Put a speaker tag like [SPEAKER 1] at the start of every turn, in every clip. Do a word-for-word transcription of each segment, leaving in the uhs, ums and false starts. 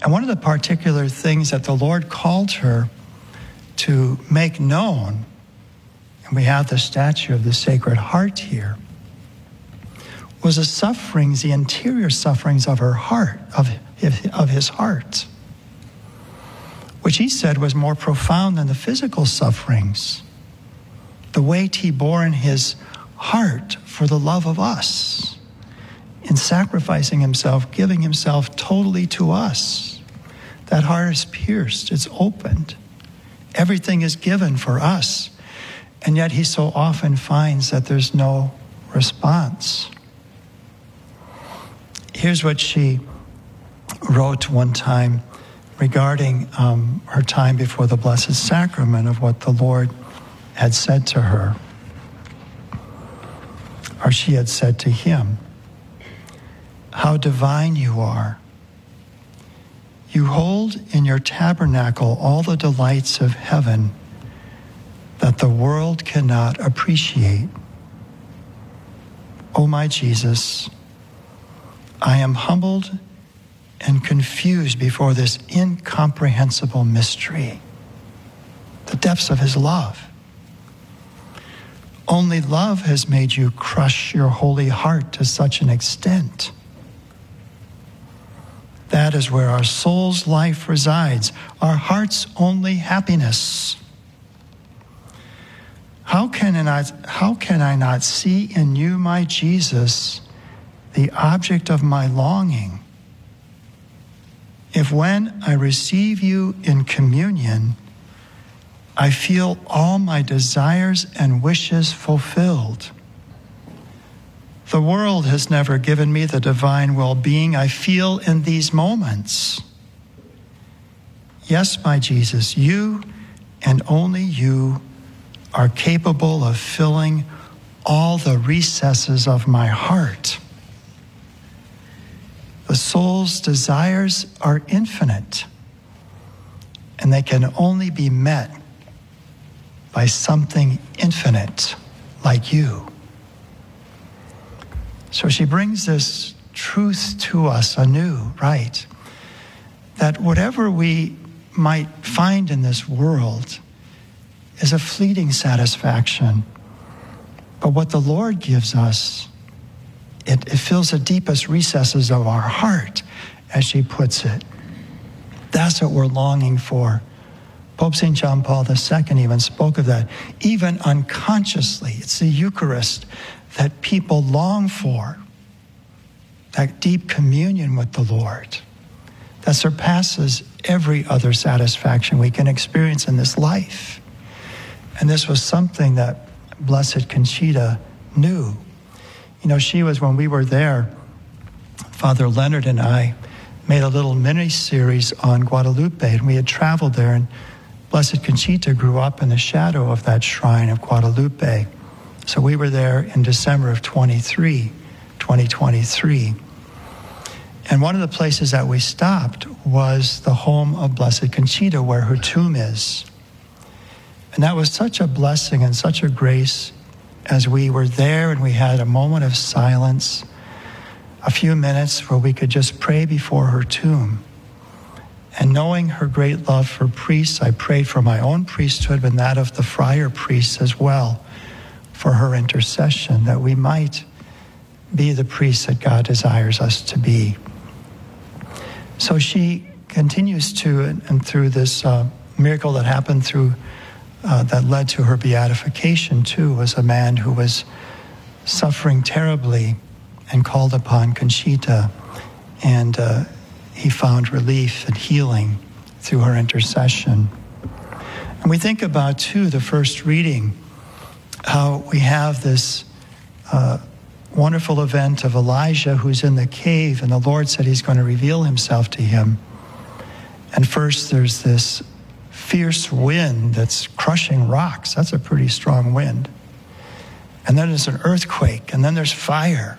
[SPEAKER 1] And one of the particular things that the Lord called her to make known, and we have the statue of the Sacred Heart here, was the sufferings, the interior sufferings of her heart, of, of his heart, which he said was more profound than the physical sufferings. The weight he bore in his heart for the love of us, in sacrificing himself, giving himself totally to us. That heart is pierced, it's opened. Everything is given for us. And yet he so often finds that there's no response. Here's what she wrote one time regarding um, her time before the Blessed Sacrament, of what the Lord had said to her, or she had said to him. How divine you are. You hold in your tabernacle all the delights of heaven that the world cannot appreciate. O my Jesus, I am humbled and confused before this incomprehensible mystery, the depths of his love. Only love has made you crush your holy heart to such an extent. That is where our soul's life resides, our heart's only happiness. How can I not, how can I not see in you, my Jesus, the object of my longing? If when I receive you in communion, I feel all my desires and wishes fulfilled. The world has never given me the divine well-being I feel in these moments. Yes, my Jesus, you and only you are capable of filling all the recesses of my heart. The soul's desires are infinite, and they can only be met by something infinite like you. So she brings this truth to us anew, right? That whatever we might find in this world is a fleeting satisfaction. But what the Lord gives us, it, it fills the deepest recesses of our heart, as she puts it. That's what we're longing for. Pope Saint John Paul the Second even spoke of that. Even unconsciously, it's the Eucharist that people long for, that deep communion with the Lord that surpasses every other satisfaction we can experience in this life. And this was something that Blessed Conchita knew. You know, she was, when we were there, Father Leonard and I made a little mini-series on Guadalupe, and we had traveled there, and Blessed Conchita grew up in the shadow of that shrine of Guadalupe. So we were there in December of twenty-three, twenty twenty-three. And one of the places that we stopped was the home of Blessed Conchita, where her tomb is. And that was such a blessing and such a grace as we were there and we had a moment of silence, a few minutes where we could just pray before her tomb. And knowing her great love for priests, I prayed for my own priesthood and that of the friar priests as well, for her intercession, that we might be the priests that God desires us to be. So she continues to, and, and through this uh, miracle that happened through, uh, that led to her beatification too, was a man who was suffering terribly and called upon Conchita, and uh, he found relief and healing through her intercession. And we think about too, the first reading, how we have this uh, wonderful event of Elijah who's in the cave, and the Lord said he's going to reveal himself to him. And first there's this fierce wind that's crushing rocks. That's a pretty strong wind. And then there's an earthquake, and then there's fire.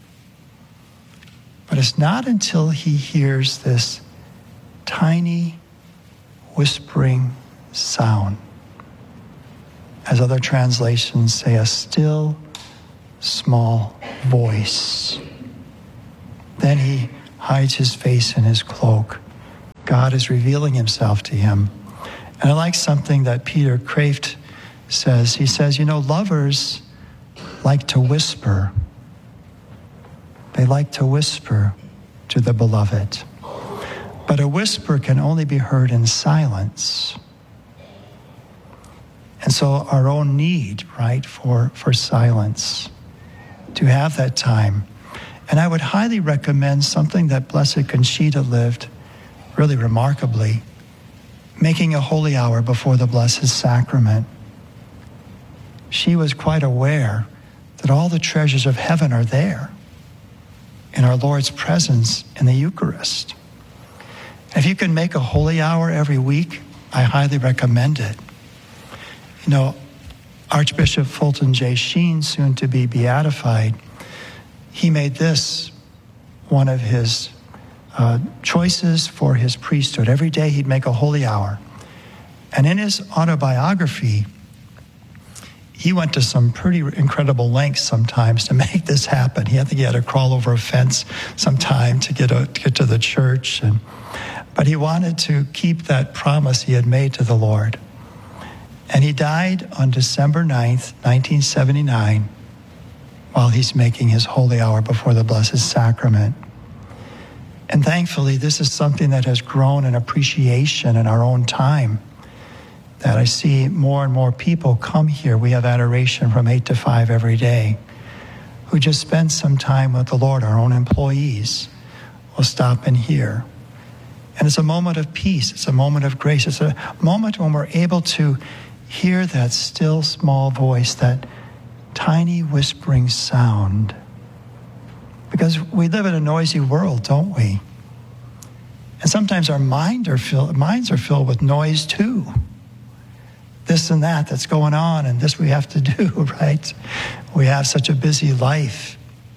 [SPEAKER 1] But it's not until he hears this tiny whispering sound, as other translations say, a still, small voice. Then he hides his face in his cloak God is revealing himself to him. And I like something that Peter Kraft says. He says, you know, lovers like to whisper. They like to whisper to the beloved. But a whisper can only be heard in silence. And so our own need, right, for, for silence, to have that time. And I would highly recommend something that Blessed Conchita lived really remarkably, making a holy hour before the Blessed Sacrament. She was quite aware that all the treasures of heaven are there in our Lord's presence in the Eucharist. If you can make a holy hour every week, I highly recommend it. You know, Archbishop Fulton J. Sheen, soon to be beatified, he made this one of his uh, choices for his priesthood. Every day he'd make a holy hour. And in his autobiography, he went to some pretty incredible lengths sometimes to make this happen. He, I think he had to crawl over a fence sometime to get, a, to, get to the church. And, but he wanted to keep that promise he had made to the Lord. And he died on December ninth, nineteen seventy-nine, while he's making his holy hour before the Blessed Sacrament. And thankfully, this is something that has grown in appreciation in our own time, that I see more and more people come here. We have adoration from eight to five every day, who just spend some time with the Lord. Our own employees will stop in here. And it's a moment of peace. It's a moment of grace. It's a moment when we're able to hear that still small voice, that tiny whispering sound. Because we live in a noisy world, don't we? And sometimes our mind are fill, minds are filled with noise too. This and that that's going on, and this we have to do, right? We have such a busy life.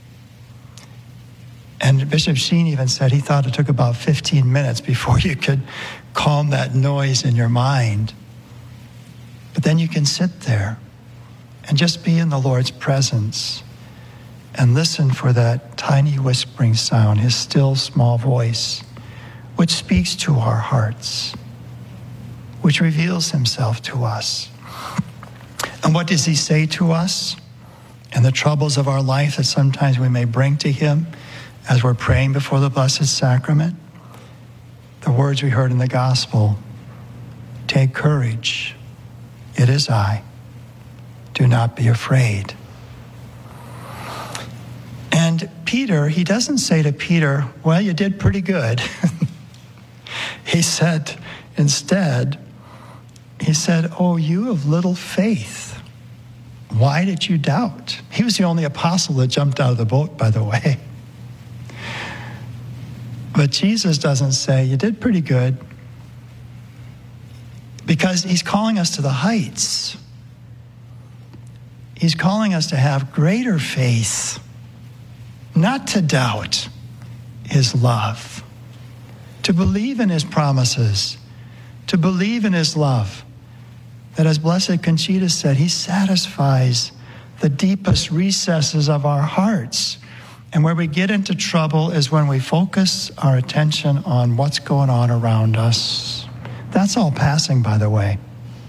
[SPEAKER 1] And Bishop Sheen even said he thought it took about fifteen minutes before you could calm that noise in your mind. But then you can sit there and just be in the Lord's presence and listen for that tiny whispering sound, his still small voice, which speaks to our hearts, which reveals himself to us. And what does he say to us? And the troubles of our life that sometimes we may bring to him as we're praying before the Blessed Sacrament? The words we heard in the gospel: take courage, it is I. Do not be afraid. And Peter, he doesn't say to Peter, well, you did pretty good. He said, instead, he said, oh, you of little faith, why did you doubt? He was the only apostle that jumped out of the boat, by the way. But Jesus doesn't say, you did pretty good, because he's calling us to the heights. He's calling us to have greater faith, not to doubt his love, to believe in his promises, to believe in his love. That, as Blessed Conchita said, he satisfies the deepest recesses of our hearts. And where we get into trouble is when we focus our attention on what's going on around us. That's all passing, by the way.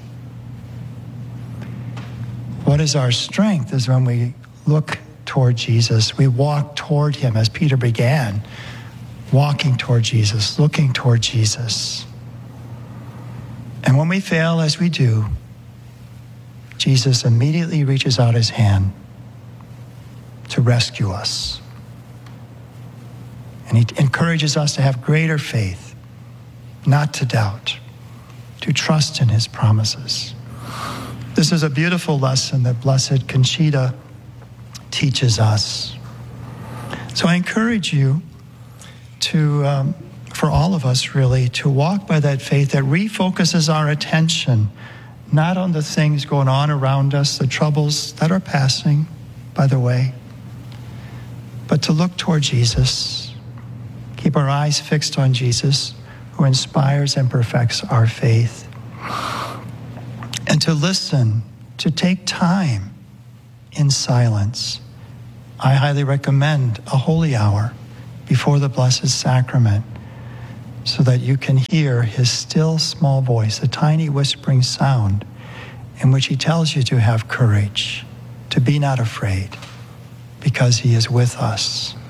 [SPEAKER 1] What is our strength is when we look toward Jesus. We walk toward him, as Peter began, walking toward Jesus, looking toward Jesus. And when we fail, as we do, Jesus immediately reaches out his hand to rescue us. And he encourages us to have greater faith, not to doubt, to trust in his promises. This is a beautiful lesson that Blessed Conchita teaches us. So I encourage you to, um, for all of us really, to walk by that faith that refocuses our attention not on the things going on around us, the troubles that are passing, by the way, but to look toward Jesus, keep our eyes fixed on Jesus, who inspires and perfects our faith, and to listen, to take time in silence. I highly recommend a holy hour before the Blessed Sacrament, so that you can hear his still small voice, a tiny whispering sound in which he tells you to have courage, to be not afraid, because he is with us.